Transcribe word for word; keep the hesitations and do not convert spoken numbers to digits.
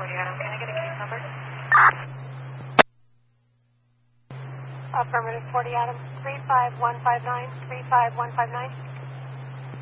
forty Adam. Can I get a case number? Affirmative forty Adam. three five one five nine, three five one five nine.